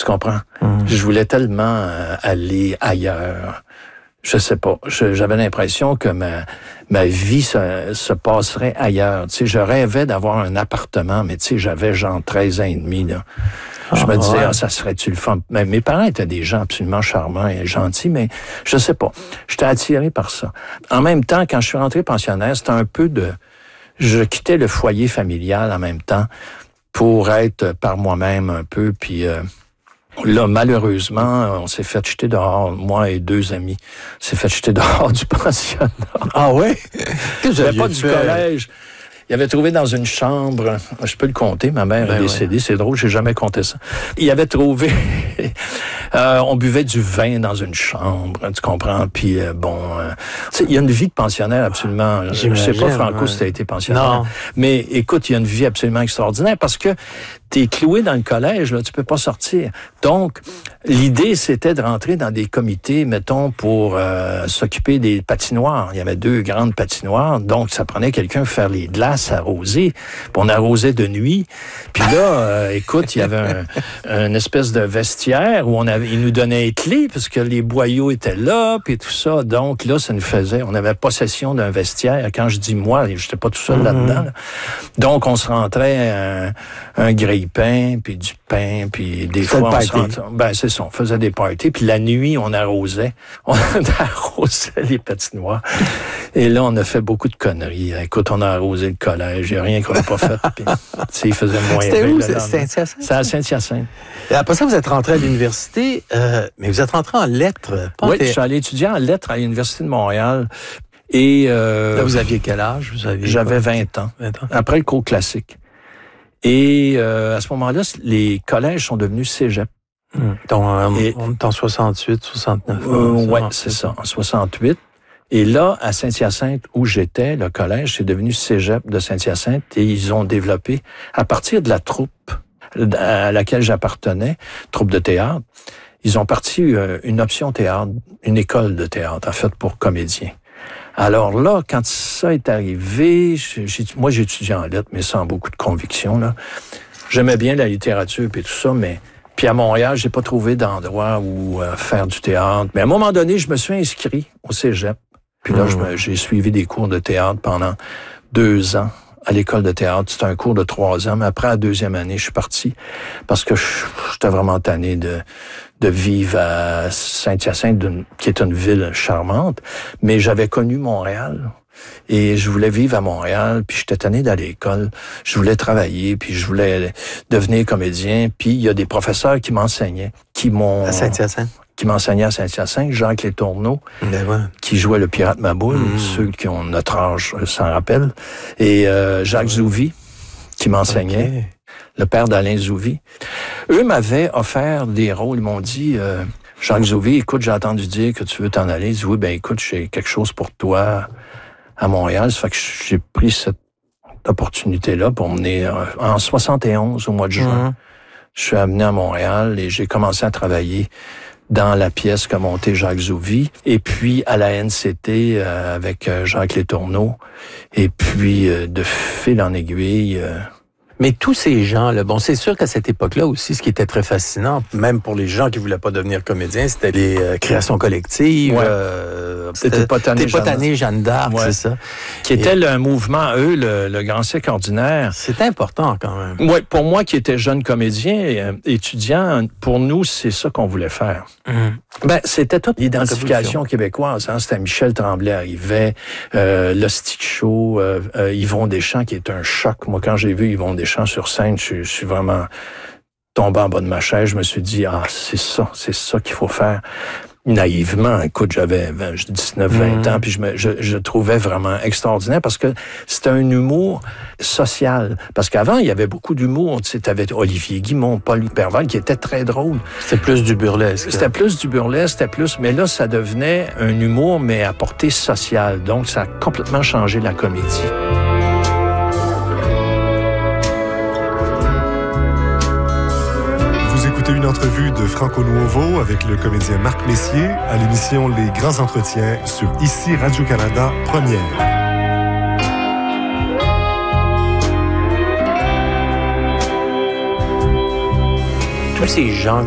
comprends? Je voulais tellement aller ailleurs. Je sais pas. J'avais l'impression que ma vie se passerait ailleurs. Tu sais, je rêvais d'avoir un appartement, mais tu sais, j'avais genre 13 ans et demi, là. Je me disais, ça serait-tu le fun? Mais mes parents étaient des gens absolument charmants et gentils, mais je sais pas. J'étais attiré par ça. En même temps, quand je suis rentré pensionnaire, c'était un peu je quittais le foyer familial en même temps pour être par moi-même un peu, puis là, malheureusement, on s'est fait jeter dehors, moi et 2 amis. On s'est fait jeter dehors du pensionnat. Ah ouais? Mais pas du collège. Il avait trouvé dans une chambre, je peux le compter, ma mère est décédée, c'est drôle, j'ai jamais compté ça. Il avait trouvé, on buvait du vin dans une chambre, tu comprends, puis tu sais, il y a une vie de pensionnaire absolument, je sais pas, Franco, si t'as été pensionnaire, mais écoute, il y a une vie absolument extraordinaire parce que t'es cloué dans le collège, là, tu peux pas sortir. Donc, l'idée, c'était de rentrer dans des comités, mettons, pour s'occuper des patinoires. Il y avait 2 grandes patinoires, donc ça prenait quelqu'un pour faire les glaces, arroser. Puis on arrosait de nuit. Puis là, écoute, il y avait une espèce de vestiaire où il nous donnait les clés, parce que les boyaux étaient là, puis tout ça. Donc là, ça nous faisait, on avait possession d'un vestiaire. Quand je dis moi, j'étais pas tout seul là-dedans. Là. Donc, on se rentrait un grille-pain, puis du pain, puis des fois, on se rentrait... Ben, c'est ça, on faisait des parties, puis la nuit, on arrosait. On arrosait les patinoires. Et là, on a fait beaucoup de conneries. Écoute, on a arrosé le collège, il n'y a rien qu'on n'a pas fait. Puis, il faisait moins... C'était où? C'était à Saint-Hyacinthe? C'était à Saint-Hyacinthe. Et après ça, vous êtes rentré à l'université, mais vous êtes rentré en lettres. Oui, je suis allé étudier en lettres à l'Université de Montréal. Et là, vous aviez quel âge? J'avais 20 ans. Après le cours classique. Et à ce moment-là, les collèges sont devenus cégep. Donc, on est en 68, 69. Oui, c'est ça, en 68. Et là, à Saint-Hyacinthe, où j'étais, le collège, c'est devenu cégep de Saint-Hyacinthe et ils ont développé, à partir de la troupe à laquelle j'appartenais, troupe de théâtre, ils ont parti une option théâtre, une école de théâtre, en fait, pour comédiens. Alors là, quand ça est arrivé, moi j'étudiais en lettres, mais sans beaucoup de conviction, là. J'aimais bien la littérature et tout ça, mais... Puis à Montréal, j'ai pas trouvé d'endroit où faire du théâtre. Mais à un moment donné, je me suis inscrit au cégep. Puis là, j'ai suivi des cours de théâtre pendant 2 ans à l'école de théâtre. C'était un cours de 3 ans, mais après, à la 2e année, je suis parti parce que j'étais vraiment tanné de vivre à Saint-Hyacinthe, qui est une ville charmante. Mais j'avais connu Montréal et je voulais vivre à Montréal, puis j'étais tanné d'aller à l'école. Je voulais travailler, puis je voulais devenir comédien. Puis il y a des professeurs qui m'enseignaient, à Saint-Hyacinthe? Qui m'enseignait à Saint-Hyacinthe, Jacques Letourneau, qui jouait le pirate Maboule, ceux qui ont notre âge s'en rappellent, et Jacques Zouvi, qui m'enseignait, le père d'Alain Zouvi. Eux m'avaient offert des rôles, ils m'ont dit, Jacques Zouvi, écoute, j'ai entendu dire que tu veux t'en aller. Ils disent, oui, ben écoute, j'ai quelque chose pour toi à Montréal. Ça fait que j'ai pris cette opportunité-là pour mener en 71, au mois de juin. Je suis amené à Montréal et j'ai commencé à travailler dans la pièce qu'a montée Jacques Zouvi, et puis à la NCT avec Jacques Letourneau, et puis de fil en aiguille... Mais tous ces gens-là, bon, c'est sûr qu'à cette époque-là aussi, ce qui était très fascinant, même pour les gens qui voulaient pas devenir comédiens, c'était les créations collectives. Ouais. C'était pas tanné Jeanne d'Arc, c'est ça. Qui était le mouvement, le Grand Cycle ordinaire. C'est important quand même. Oui, pour moi qui étais jeune comédien, étudiant, pour nous, c'est ça qu'on voulait faire. Ben, c'était toute l'identification québécoise. Hein? C'était Michel Tremblay arrivait, le Stick Show, Yvon Deschamps qui est un choc. Moi, quand j'ai vu Yvon Deschamps sur scène, je suis vraiment tombé en bas de ma chaise. Je me suis dit, c'est ça qu'il faut faire. Naïvement, écoute, j'avais 19-20 ans, puis je trouvais vraiment extraordinaire parce que c'était un humour social. Parce qu'avant, il y avait beaucoup d'humour. Tu sais, t'avais Olivier Guimond, Paul Perval, qui était très drôle. C'était plus du burlesque. Mais là, ça devenait un humour, mais à portée sociale. Donc, ça a complètement changé la comédie. Vous écoutez une entrevue de Franco Nuovo avec le comédien Marc Messier à l'émission Les Grands Entretiens sur ICI Radio-Canada Première. Tous ces gens